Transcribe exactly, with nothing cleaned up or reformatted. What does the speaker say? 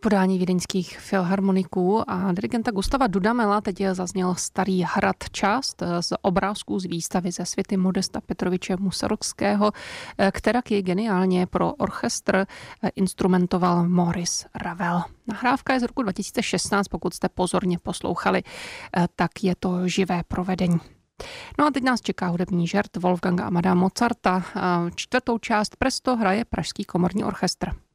podání vídeňských filharmoniků a dirigenta Gustava Dudamela teď zazněl Starý hrad, část z obrázků z výstavy ze světy Modesta Petroviče Mussorgského, která je geniálně pro orchestr instrumentoval Maurice Ravel. Nahrávka je z roku dva tisíce šestnáct, pokud jste pozorně poslouchali, tak je to živé provedení. No a teď nás čeká hudební žert Wolfganga Amadea Mozarta. Čtvrtou část Presto hraje Pražský komorní orchestr.